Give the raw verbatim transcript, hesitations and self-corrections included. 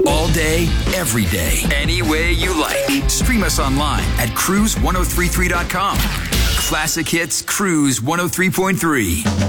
All day, every day, any way you like. Stream us online at cruise ten thirty-three dot com. Classic Hits Cruise one oh three point three.